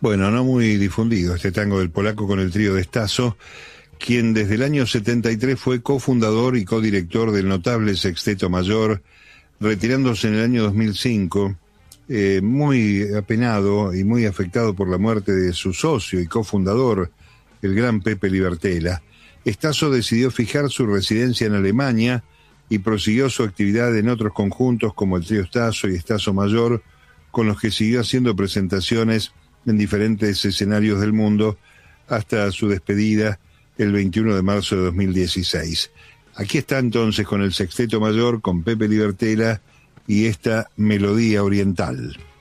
Bueno, no muy difundido este tango del polaco con el trío de Stasso, quien desde el año 73 fue cofundador y codirector del notable Sexteto Mayor, retirándose en el año 2005, muy apenado y muy afectado por la muerte de su socio y cofundador, el gran Pepe Libertela. Stasso decidió fijar su residencia en Alemania y prosiguió su actividad en otros conjuntos como el trío Stasso y Stasso Mayor, con los que siguió haciendo presentaciones en diferentes escenarios del mundo hasta su despedida el 21 de marzo de 2016. Aquí está entonces con el Sexteto Mayor, con Pepe Libertela y esta melodía oriental.